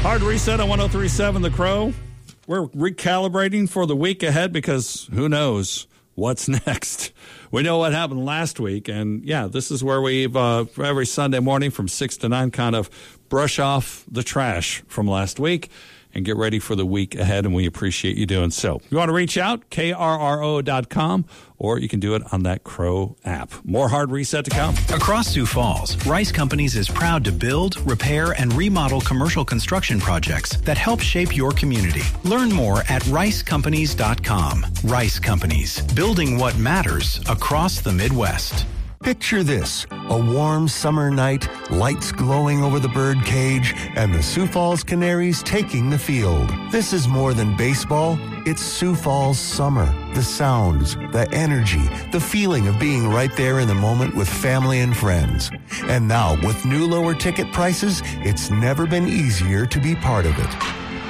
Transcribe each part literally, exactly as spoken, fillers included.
Hard reset on one oh three point seven The Crow. We're recalibrating for the week ahead because who knows what's next. We know what happened last week, and yeah, this is where we've uh, every Sunday morning from six to nine kind of brush off the trash from last week and get ready for the week ahead, and we appreciate you doing so. If you want to reach out, K R R O dot com, or you can do it on that Crow app. More Hard Reset to come. Across Sioux Falls, Rice Companies is proud to build, repair, and remodel commercial construction projects that help shape your community. Learn more at rice companies dot com. Rice Companies, building what matters across the Midwest. Picture this, a warm summer night, lights glowing over the bird cage, and the Sioux Falls Canaries taking the field. This is more than baseball. It's Sioux Falls summer. The sounds, the energy, the feeling of being right there in the moment with family and friends. And now, with new lower ticket prices, it's never been easier to be part of it.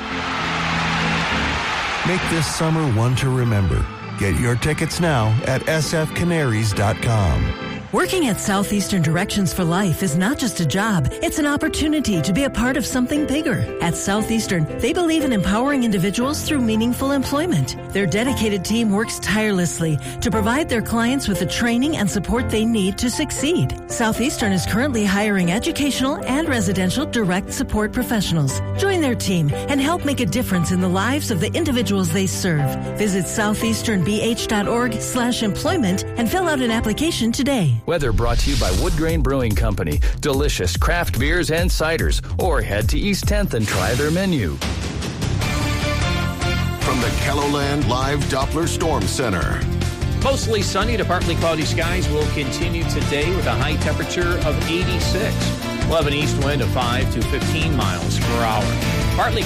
Make this summer one to remember. Get your tickets now at S F canaries dot com. Working at Southeastern Directions for Life is not just a job, it's an opportunity to be a part of something bigger. At Southeastern, they believe in empowering individuals through meaningful employment. Their dedicated team works tirelessly to provide their clients with the training and support they need to succeed. Southeastern is currently hiring educational and residential direct support professionals. Join their team and help make a difference in the lives of the individuals they serve. Visit southeastern b h dot org slash employment and fill out an application today. Weather brought to you by Wood Grain Brewing Company. Delicious craft beers and ciders. Or head to East tenth and try their menu. From the KELOLAND Live Doppler Storm Center. Mostly sunny to partly cloudy skies will continue today with a high temperature of eighty-six. We'll have an east wind of five to fifteen miles per hour. Partly